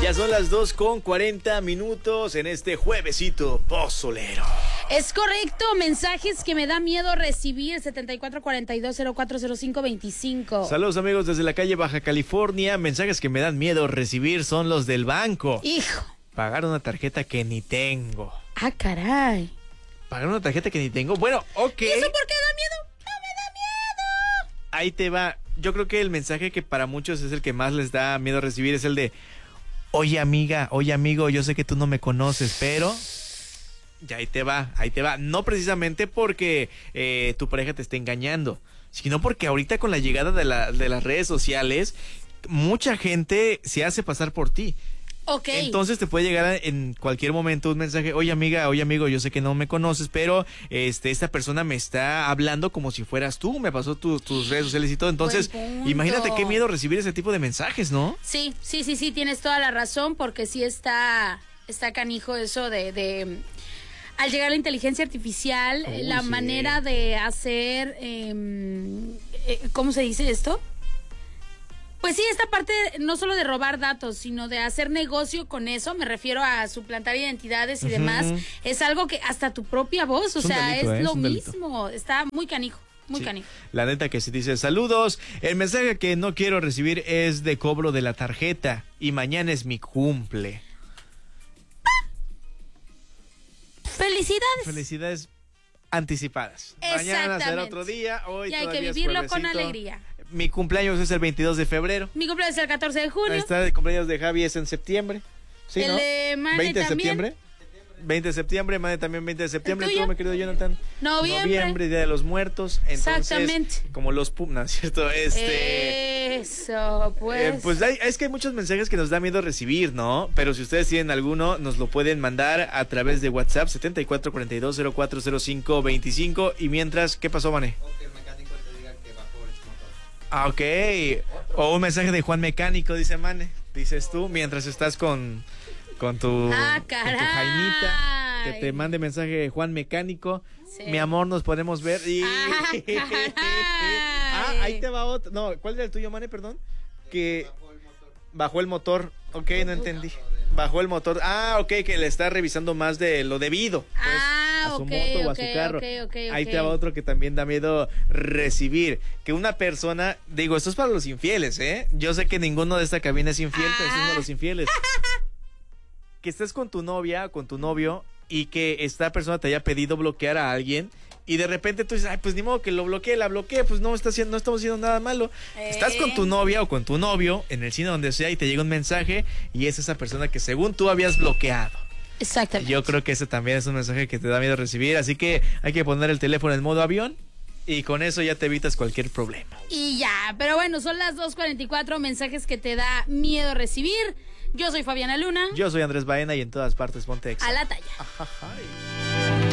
Ya son las 2:40 en este juevesito pozolero. Es correcto, mensajes que me da miedo recibir, 7442040525. Saludos amigos desde la calle Baja California. Mensajes que me dan miedo recibir son los del banco. Hijo. Pagar una tarjeta que ni tengo. Ah, caray. Pagar una tarjeta que ni tengo. Bueno, ok. ¿Y eso por qué da miedo? ¡No me da miedo! Ahí te va. Yo creo que el mensaje que para muchos es el que más les da miedo recibir es el de: oye amiga, oye amigo, yo sé que tú no me conoces, pero... Ya ahí te va. No precisamente porque tu pareja te esté engañando, sino porque ahorita con la llegada de las redes sociales, mucha gente se hace pasar por ti. Ok. Entonces te puede llegar en cualquier momento un mensaje: oye amiga, oye amigo, yo sé que no me conoces, pero esta persona me está hablando como si fueras tú, me pasó tus redes sociales y todo. Entonces, imagínate qué miedo recibir ese tipo de mensajes, ¿no? Sí, tienes toda la razón, porque sí está canijo eso de al llegar la inteligencia artificial, la manera de hacer, ¿cómo se dice esto? Pues sí, esta parte no solo de robar datos, sino de hacer negocio con eso, me refiero a suplantar identidades y demás, es algo que hasta tu propia voz, o sea, es lo mismo, está muy canijo. Muy canijo. La neta que si dice: saludos, el mensaje que no quiero recibir es de cobro de la tarjeta y mañana es mi cumple. Felicidades anticipadas. Mañana será otro día, hoy y hay todavía que vivirlo es con alegría. Mi cumpleaños es el 22 de febrero. Mi cumpleaños es el 14 de junio. Ahí está, el cumpleaños de Javi es en septiembre. ¿Sí, el no? de Mane 20 de también. septiembre. 20 de septiembre, Mane también 20 de septiembre. ¿El tuyo? ¿Tú, mi querido Jonathan? Noviembre, Día de los Muertos. Entonces, exactamente. Como los Pumas, ¿cierto? Eso, pues. Pues es que hay muchos mensajes que nos da miedo recibir, ¿no? Pero si ustedes tienen alguno, nos lo pueden mandar a través de WhatsApp, 7442040525. Y mientras, ¿qué pasó, Mane? O que el mecánico te diga que bajó el motor. Ah, ok. O un mensaje de Juan Mecánico, dice Mane. Dices tú, mientras estás con tu Jaimita, que te mande mensaje de Juan Mecánico. Sí. Mi amor, nos podemos ver. Y... ahí te va otro. No, ¿cuál era el tuyo, Mane? Perdón. Que bajó el motor. Ok, no entendí. Bajó el motor. Ah, ok, que le está revisando más de lo debido. Pues, a su moto o a su carro. Ahí te va otro que también da miedo recibir. Que una persona, digo, esto es para los infieles, ¿eh? Yo sé que ninguno de esta cabina es infiel, pero es uno de los infieles. Que estés con tu novia o con tu novio y que esta persona te haya pedido bloquear a alguien y de repente tú dices: ay, pues ni modo que lo bloquee, la bloquee, pues no estamos haciendo nada malo. Estás con tu novia o con tu novio en el cine, donde sea, y te llega un mensaje y es esa persona que según tú habías bloqueado. Exactamente. Yo creo que ese también es un mensaje que te da miedo recibir, así que hay que poner el teléfono en modo avión y con eso ya te evitas cualquier problema. Y ya, pero bueno, son las 2:44, mensajes que te da miedo recibir. Yo soy Fabiana Luna. Yo soy Andrés Baena y en todas partes ponte Exa. A la talla. Ajá.